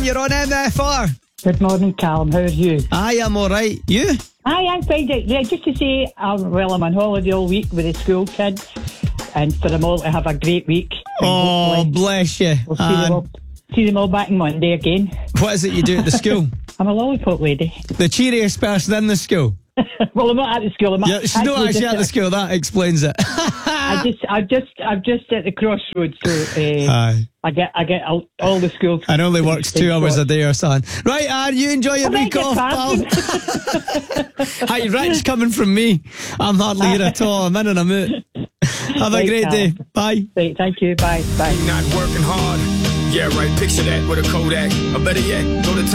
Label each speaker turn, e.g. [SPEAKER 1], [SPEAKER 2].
[SPEAKER 1] you're on MFR.
[SPEAKER 2] Good morning, Callum. How are you?
[SPEAKER 1] I am alright. You?
[SPEAKER 2] Aye, I'm fine. Yeah, just to say, I'm on holiday all week with the school kids, and for them all to have a great week.
[SPEAKER 1] Oh, bless you.
[SPEAKER 2] We'll see them all back on Monday again.
[SPEAKER 1] What is it you do at the school?
[SPEAKER 2] I'm a lollipop lady.
[SPEAKER 1] The cheeriest person in the school?
[SPEAKER 2] Well, I'm not at the school.
[SPEAKER 1] She's not actually at the school. That explains it.
[SPEAKER 2] I'm just at the crossroads, so
[SPEAKER 1] Aye.
[SPEAKER 2] I get all the school.
[SPEAKER 1] And only works 2 hours a day or something. Right, Anne, you enjoy your week off, pal. Hi, Rich coming from me. I'm hardly here at all. I'm in and I'm out. Have a great day. Bye.
[SPEAKER 2] Right, thank you. Bye. Bye.
[SPEAKER 3] Not working hard. Yeah, right. Picture that with a Kodak. Or better yet, go to time.